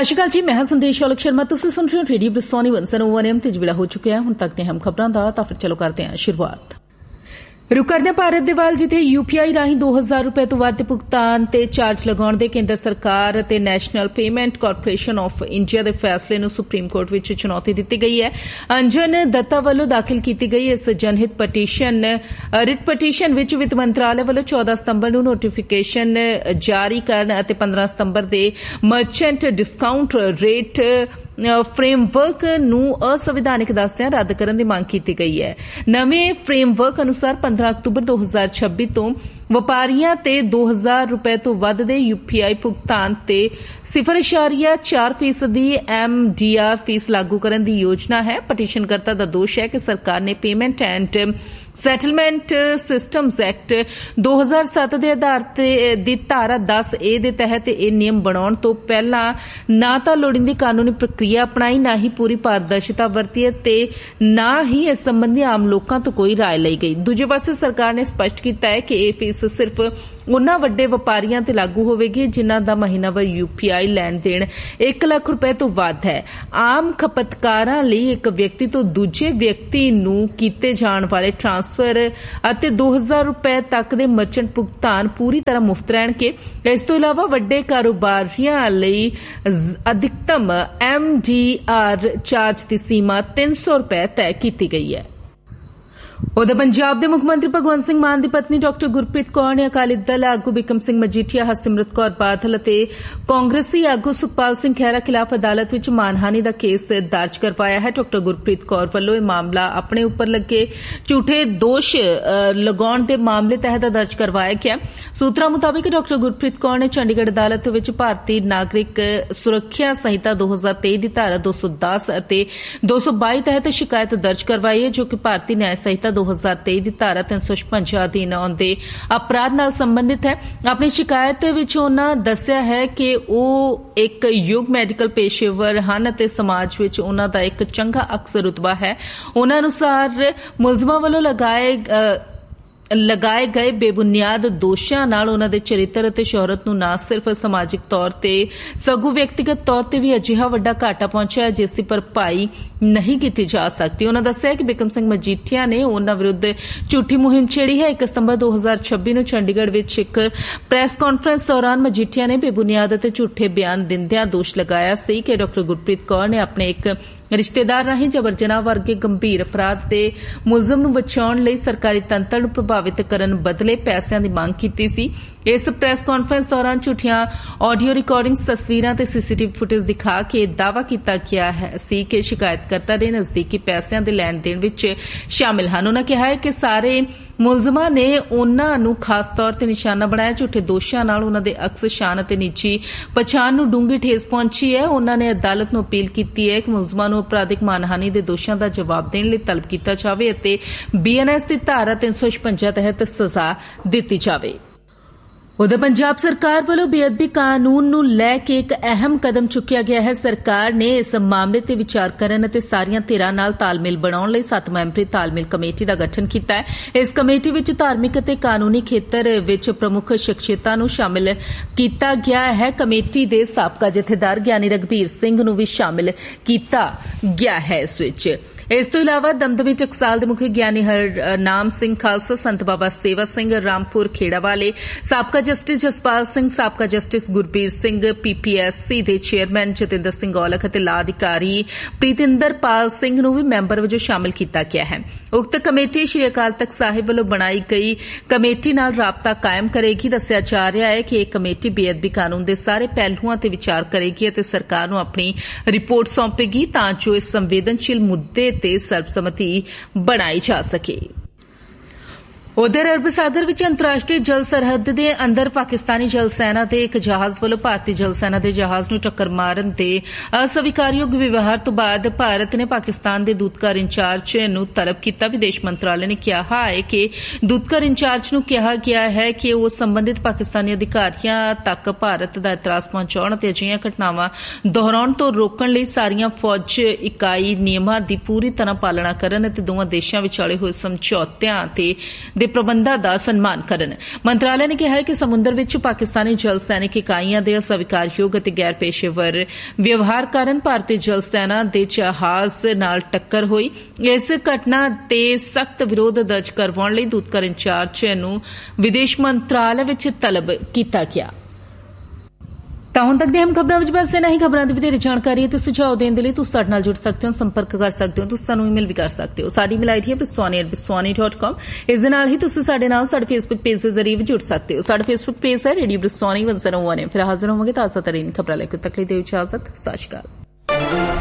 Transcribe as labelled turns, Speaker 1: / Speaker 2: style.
Speaker 1: सत श्री अकाल जी, मैं संदेश शौलक शर्मा। तुसीं सुन रहे हो रेडियो विस्वानी 101 FM ते ਵੇਲਾ हो चुका है। हुण तक दे हम खबरां दा तां फिर चलो करते हैं शुरुआत। रुक करदे भारत दे वाल जिथे यूपीआई राही 2000 रुपए तो वध भुगतान ते चार्ज लगाउण दे केंद्र सरकार ते national payment corporation of India दे फैसले नूं सुप्रीम कोर्ट विच चुनौती दित्ती गई है। अंजन दत्ता वल्लों दाखिल कीती गई इस जनहित पटीशन रिट पटीशन विच वित्त मंत्रालय वल्लों 14 सितंबर नूं नोटिफिकेशन जारी करन अते 15 सितंबर दे मर्चेंट डिस्काउंट रेट फ्रेमवर्क नूं असंविधानिक दसदिआं रद्द करन दी मंग कीती गई है। नवें फ्रेमवर्क अनुसार 15 अक्तूबर 2026 तो ਵਪਾਰੀਆਂ ਤੇ 2000 ਰੁਪਏ ਤੋਂ ਵੱਧ ਦੇ यूपीआई ਭੁਗਤਾਨ ਤੇ 0.4% ਦੀ MDR ਫੀਸ ਲਾਗੂ ਕਰਨ ਦੀ ਯੋਜਨਾ ਹੈ। ਪਟੀਸ਼ਨਕਰਤਾ ਦਾ ਦੋਸ਼ ਹੈ ਕਿ ਸਰਕਾਰ ਨੇ payment and settlement systems act 2007 ਦੇ ਆਧਾਰ ਤੇ ਦੀ ਧਾਰਾ 10A ਦੇ ਤਹਿਤ ਇਹ ਨਿਯਮ ਬਣਾਉਣ ਤੋਂ ਪਹਿਲਾਂ ਨਾ ਤਾਂ ਲੋੜੀਂਦੀ ਕਾਨੂੰਨੀ ਪ੍ਰਕਿਰਿਆ ਅਪਣਾਈ, ਨਾ ਹੀ ਪੂਰੀ ਪਾਰਦਰਸ਼ਤਾ ਵਰਤੀ ਤੇ ਨਾ ਹੀ ਇਸ ਸੰਬੰਧੀ ਆਮ ਲੋਕਾਂ ਤੋਂ ਕੋਈ ਰਾਏ ਲਈ ਗਈ। ਦੂਜੇ ਪਾਸੇ ਸਰਕਾਰ ਨੇ ਸਪਸ਼ਟ ਕੀਤਾ ਹੈ ਕਿ ਇਹ ਫੀਸ ਸਿਰਫ ਉਨ੍ਹਾਂ ਵੱਡੇ ਵਪਾਰੀਆਂ ਤੇ ਲਾਗੂ ਹੋਵੇਗੀ ਜਿਨ੍ਹਾਂ ਦਾ ਮਹੀਨਾਵਾਰ यूपीआई ਲੈਣ ਦੇਣ 1 ਲੱਖ ਰੁਪਏ ਤੋਂ ਵੱਧ ਹੈ। ਆਮ ਖਪਤਕਾਰਾਂ ਲਈ ਇੱਕ ਵਿਅਕਤੀ ਤੋਂ ਦੂਜੇ ਵਿਅਕਤੀ ਨੂੰ ਕੀਤੇ ਜਾਣ ਵਾਲੇ ਟ੍ਰਾਂਸਫਰ ਅਤੇ 2000 ਰੁਪਏ ਤੱਕ ਦੇ ਮਰਚੈਂਟ ਭੁਗਤਾਨ ਪੂਰੀ ਤਰ੍ਹਾਂ ਮੁਫਤ ਰਹਿਣਗੇ। ਇਸ ਤੋਂ ਇਲਾਵਾ ਵੱਡੇ ਕਾਰੋਬਾਰੀਆਂ ਲਈ ਅਧਿਕਤਮ MDR ਚਾਰਜ ਦੀ ਸੀਮਾ 300 ਰੁਪਏ ਤੈਅ ਕੀਤੀ ਗਈ ਹੈ। उधर पंजाब के मुख्यमंत्री भगवंत सिंह मान की पत्नी डॉक्टर गुरप्रीत कौर ने अकाली दल आगू बिक्रम सिंह मजीठिया, हरसिमरत कौर बादल और कांग्रेसी आगू सुखपाल सिंह खैरा खिलाफ अदालत में मानहानि का केस दर्ज करवाया है। डॉक्टर गुरप्रीत कौर वालों यह मामला अपने उपर लगे झूठे दोष लगाउण के मामले तहत दर्ज करवाया गया। सूत्रों मुताबिक डॉक्टर गुरप्रीत कौर ने चंडीगढ़ अदालत में भारतीय नागरिक सुरक्षा संहिता 2023 की धारा 210 और 222 तहत शिकायत दर्ज करवाई है, जो कि भारतीय न्याय संहिता 2023 ਦੀ ਧਾਰਾ 356 ਅਧੀਨ ਆਉਂਦੇ ਅਪਰਾਧ ਨਾਲ ਸੰਬੰਧਿਤ ਹੈ। ਆਪਣੀ ਸ਼ਿਕਾਇਤ ਵਿੱਚ ਉਹਨਾਂ ਦੱਸਿਆ ਹੈ ਕਿ ਉਹ ਇੱਕ ਯੋਗ ਮੈਡੀਕਲ ਪੇਸ਼ੇਵਰ ਹਨ ਅਤੇ ਸਮਾਜ ਵਿੱਚ ਉਹਨਾਂ ਦਾ ਇੱਕ ਚੰਗਾ ਅਕਸ ਰੁਤਬਾ ਹੈ। ਉਹਨਾਂ ਅਨੁਸਾਰ ਮੁਲਜ਼ਮਾਂ ਵੱਲੋਂ लगाए गए बेबुनियाद दोषां नाल उन्हां दे चरित्र ते शोहरत नूं ना सिर्फ समाजिक तौर ते सगों व्यक्तिगत तौर ते भी अजिहा वड्डा घाटा पहुंचिआ है जिस दी भरपाई नहीं की जा सकती। उन्हां दस्सिआ कि बिक्रम सिंह मजीठिया ने उन्हां विरुद्ध झूठी मुहिम छेड़ी है। 1 सितंबर 2026 नूं चंडीगढ़ विच एक प्रेस कॉन्फ्रेंस दौरान मजीठिया ने बेबुनियाद ते झूठे बयान दिंदिआं दोष लगाया सी कि डॉक्टर गुरप्रीत कौर ने अपने एक रिश्तेदार राਹੀਂ जबर जनाह वर्गे गंभीर अपराध ते मुलਜ਼ਮ ਨੂੰ बचाउण ਲਈ सरकारी तंत्र ਨੂੰ प्रभावित ਕਰਨ बदले पैसिਆਂ ਦੀ ਮੰਗ ਕੀਤੀ ਸੀ। इस प्रेस कॉन्फ्रेंस दौरान झूठियां ऑडियो रिकॉर्डिंग्स, तस्वीरां ते सीसीटीवी फुटेज दिखा के दावा किया गया है कि शिकायतकर्ता दे नजदीकी पैसिਆਂ ਦੇ ਲੈਣ ਦੇਣ ਵਿੱਚ शामिल ਹਨ। उन्होंने कहा है कि सारे ਮੁਲਜ਼ਮਾਂ ਨੇ ਉਹਨਾਂ ਨੂੰ ਖਾਸ ਤੌਰ ਤੇ ਨਿਸ਼ਾਨਾ ਬਣਾਇਆ। ਝੂਠੇ ਦੋਸ਼ਾਂ ਨਾਲ ਉਹਨਾਂ ਦੇ ਅਕਸ, ਸ਼ਾਨ ਅਤੇ ਨਿੱਜੀ ਪਛਾਣ ਨੂੰ ਡੂੰਘੀ ਠੇਸ ਪਹੁੰਚੀ ਹੈ। ਉਹਨਾਂ ਨੇ ਅਦਾਲਤ ਨੂੰ ਅਪੀਲ ਕੀਤੀ ਹੈ ਕਿ ਮੁਲਜ਼ਮਾਂ ਨੂੰ ਅਪਰਾਧਿਕ ਮਾਨਹਾਨੀ ਦੇ ਦੋਸ਼ਾਂ ਦਾ ਜਵਾਬ ਦੇਣ ਲਈ ਤਲਬ ਕੀਤਾ ਜਾਵੇ ਅਤੇ BNS ਦੀ ਧਾਰਾ 356 ਤਹਿਤ ਸਜ਼ਾ ਦਿੱਤੀ ਜਾਵੇ। उधर पंजाब सरकार वालों बेअदबी कानून नूं लैके एक अहम कदम चुकिया गया है। सरकार ने इस मामले ते विचार करन अते सारियां धिरां नाल तालमेल बनाउण लई 7 मैंबरी तालमेल कमेटी दा गठन कीता है। इस कमेटी विच धार्मिक अते कानूनी खेतर विच प्रमुख शख्सियतां नूं शामिल कीता गया है। कमेटी दे साबका जथेदार ज्ञानी रघबीर सिंह नूं भी शामिल कीता गया है। इस विच इस तो इलावा दमदमी टकसाल के मुखी ज्ञानी हरनाम सिंह खालसा, संत बाबा सेवा सिंह रामपुर खेड़ा वाले, साबका जस्टिस जसपाल सिंह, साबका जस्टिस गुरबीर सिंह, PPSC के चेयरमैन जतिंदर सिंह औलख और ला अधिकारी प्रीतिंदर पाल सिंह नूं भी मैंबर वजों शामिल किया गया है। उक्त कमेटी श्री अकाल तख्त साहिब वालों बनाई गई कमेटी नाल राबता कायम करेगी। दस्सिया जा रहा है कि यह कमेटी बेअदबी कानून के सारे पहलुओं ते विचार करेगी और सरकार नूं अपनी रिपोर्ट सौंपेगी तां जो इस संवेदनशील मुद्दे ते सर्बसम्मति बनाई जा सके। उधर अरब सागर विच अंतर्राष्ट्रीय जल सरहद दे अंदर पाकिस्तानी जल सेना दे एक जहाज वालों भारतीय जल सेना दे जहाज नूं टक्कर मारन दे अस्वीकारयोग व्यवहार तो बाद भारत ने पाकिस्तान दे दूतघर इंचार्ज नूं तलब कीता। विदेश मंत्रालय ने कहा है कि दूतघर इंचार्ज नूं कहा गया है कि वह संबंधित पाकिस्तानी अधिकारियों तक भारत दा इतराज पहुंचाउण ते अजिहियां घटनावां दोहराउण तो रोकण लई सारियां फौज इकाई नियमां दी पूरी तरह पालना करन ते दोवां देशां विचाले होए समझौतिਆਂ ते ਦੇ ਪ੍ਰਬੰਧਾਂ ਦਾ ਸਨਮਾਨ ਕਰਨ। ਮੰਤਰਾਲੇ ਨੇ ਕਿਹਾ ਹੈ ਕਿ ਸਮੁੰਦਰ ਵਿੱਚ ਪਾਕਿਸਤਾਨੀ ਜਲ ਸੈਨਿਕ ਇਕਾਈਆਂ ਦੇ ਅਸਵੀਕਾਰਯੋਗ ਅਤੇ ਗੈਰ ਪੇਸ਼ੇਵਰ ਵਿਵਹਾਰ ਕਾਰਨ ਭਾਰਤੀ ਜਲ ਸੈਨਾ ਦੇ ਜਹਾਜ਼ ਨਾਲ ਟੱਕਰ ਹੋਈ। ਇਸ ਘਟਨਾ ਤੇ ਸਖਤ ਵਿਰੋਧ ਦਰਜ ਕਰਵਾਉਣ ਲਈ ਦੂਤਘਰ ਇੰਚਾਰਜ ਨੂੰ ਵਿਦੇਸ਼ ਮੰਤਰਾਲੇ ਵਿੱਚ ਤਲਬ ਕੀਤਾ ਗਿਆ। ਤਾਂ ਹੁਣ ਤੱਕ ਦੀਆਂ ਅਹਿਮ ਖਬਰਾਂ ਵਿੱਚ ਬਸ ਇਨਾ ਹੀ। ਖਬਰਾਂ ਦੀ ਵਧੇਰੇ ਜਾਣਕਾਰੀ ਅਤੇ ਸੁਝਾਅ ਦੇਣ ਦੇ ਲਈ ਤੁਸੀਂ ਸਾਡੇ ਨਾਲ ਜੁੜ ਸਕਦੇ ਹੋ, ਸੰਪਰਕ ਕਰ ਸਕਦੇ ਹੋ, ਤੁਸੀਂ ਸਾਨੂੰ ਈਮੇਲ ਵੀ ਕਰ ਸਕਦੇ ਹੋ। ਸਾਡੀ ਈਮੇਲ ਆਈਡੀ ਹੈ biswani@biswani.com। ਇਸ ਦੇ ਨਾਲ ਹੀ ਤੁਸੀਂ ਸਾਡੇ ਨਾਲ ਸਾਡੇ ਫੇਸਬੁੱਕ ਪੇਜ ਦੇ ਜ਼ਰੀਏ ਵੀ ਜੁੜ ਸਕਦੇ ਹੋ। ਸਾਡਾ ਫੇਸਬੁੱਕ ਪੇਜ ਹੈ ਰੇਡੀਓ ਬਿਸਵਾਨੀ 101 FM। ਫਿਰ ਹਾਜ਼ਰ ਹੋਵਾਂਗੇ ਤਾਜ਼ਾ ਤਰੀਨ ਖਬਰਾਂ ਲੈ ਕੇ। ਤੱਕ ਲਈ ਦਿਓ ਇਜਾਜ਼ਤ। ਸਤਿ ਸ਼੍ਰੀ ਅਕਾਲ।